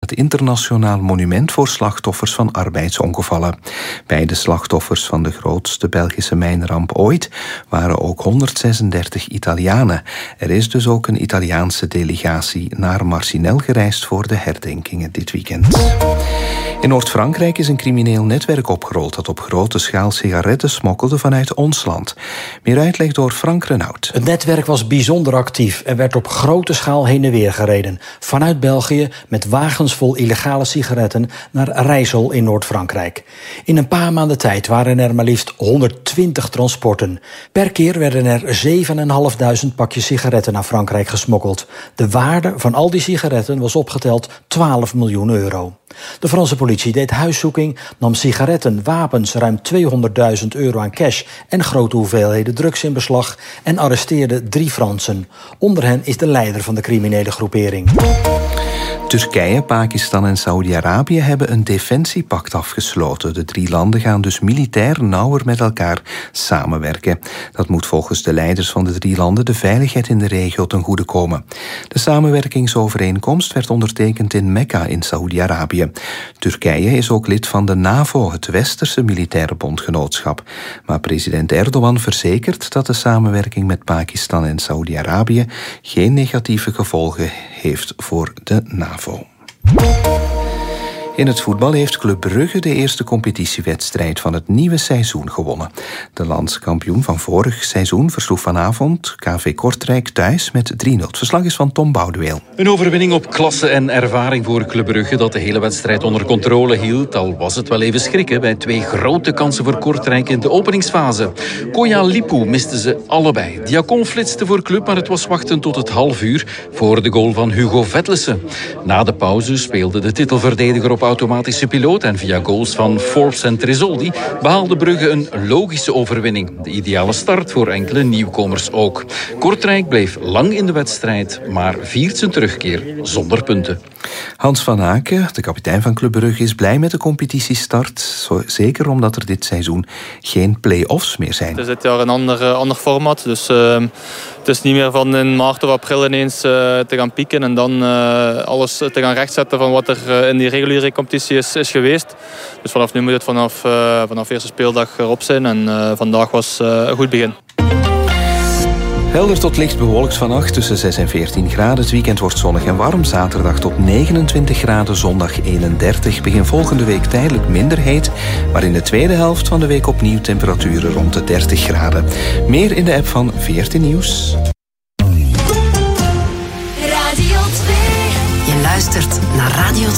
het internationaal monument voor slachtoffers van arbeidsongevallen. Bij de slachtoffers van de grootste Belgische mijnramp ooit waren ook 136 Italianen. Er is dus ook een Italiaanse delegatie naar Marcinelle gereisd voor de herdenkingen dit weekend. In Noord-Frankrijk is een crimineel netwerk opgerold dat op grote schaal sigaretten smokkelde vanuit ons land. Meer uitleg door Frank Renaud. Het netwerk was bijzonder actief en werd op grote schaal heen en weer gereden. Vanuit België met wagens vol illegale sigaretten naar Rijssel in Noord-Frankrijk. In een paar maanden tijd waren er maar liefst 120 transporten. Per keer werden er 7.500 pakjes sigaretten naar Frankrijk gesmokkeld. De waarde van al die sigaretten was opgeteld 12 miljoen euro. De Franse politie deed huiszoeking, nam sigaretten, wapens, ruim 200.000 euro aan cash en grote hoeveelheden drugs in beslag en arresteerde 3 Fransen. Onder hen is de leider van de criminele groepering. Turkije, Pakistan en Saoedi-Arabië hebben een defensiepact afgesloten. De 3 landen gaan dus militair nauwer met elkaar samenwerken. Dat moet volgens de leiders van de 3 landen de veiligheid in de regio ten goede komen. De samenwerkingsovereenkomst werd ondertekend in Mekka in Saoedi-Arabië. Turkije is ook lid van de NAVO, het westerse militaire bondgenootschap. Maar president Erdogan verzekert dat de samenwerking met Pakistan en Saoedi-Arabië geen negatieve gevolgen heeft voor de NAVO. In het voetbal heeft Club Brugge de eerste competitiewedstrijd van het nieuwe seizoen gewonnen. De landskampioen van vorig seizoen versloeg vanavond KV Kortrijk thuis met 3-0. Het verslag is van Tom Boudeweel. Een overwinning op klasse en ervaring voor Club Brugge dat de hele wedstrijd onder controle hield. Al was het wel even schrikken bij 2 grote kansen voor Kortrijk in de openingsfase. Koya Lipu misten ze allebei. Diacon flitste voor Club, maar het was wachten tot het half uur voor de goal van Hugo Vetlesen. Na de pauze speelde de titelverdediger op automatische piloot en via goals van Forbes en Tresoldi behaalde Brugge een logische overwinning. De ideale start voor enkele nieuwkomers ook. Kortrijk bleef lang in de wedstrijd, maar viert zijn terugkeer zonder punten. Hans van Aken, de kapitein van Club Brugge, is blij met de competitiestart. Zeker omdat er dit seizoen geen play-offs meer zijn. Het is dit jaar een ander format. Dus het is niet meer van in maart of april ineens te gaan pieken en dan alles te gaan rechtzetten van wat er in die reguliere competitie is geweest. Dus vanaf nu moet het vanaf eerste speeldag erop zijn. En vandaag was een goed begin. Helder tot licht bewolkt vannacht tussen 6 en 14 graden. Het weekend wordt zonnig en warm. Zaterdag tot 29 graden, zondag 31. Begin volgende week tijdelijk minder heet. Maar in de tweede helft van de week opnieuw temperaturen rond de 30 graden. Meer in de app van 14 Nieuws. Radio 2. Je luistert naar Radio 2.